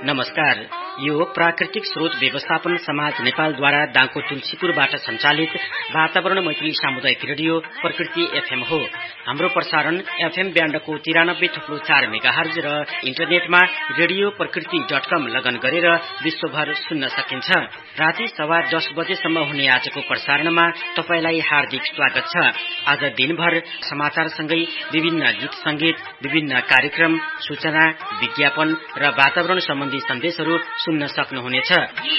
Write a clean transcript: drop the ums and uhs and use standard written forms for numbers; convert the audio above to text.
नमस्कार। यो प्राकृतिक स्रोत व्यवस्थापन समाज नेपालद्वारा दाङको तुलसीपुरबाट सञ्चालित वातावरण मैत्री सामुदायिक रेडियो प्रकृति एफएम हो। हाम्रो प्रसारण एफएम ब्यान्डको 93.4 मेगाहर्ज र इन्टरनेटमा रेडियो प्रकृति.com लगन गरेर विश्वभर सुन्न सकिन्छ। राति 10:15 बजेसम्म हुने आजको प्रसारणमा तपाईलाई हार्दिक स्वागत छ। आज दिनभर समाचारसँगै विभिन्न गीत संगीत, विभिन्न कार्यक्रम, सूचना, विज्ञापन र वातावरण सम्बन्धी सन्देशहरू सुन्न सक्नुहुनेछ।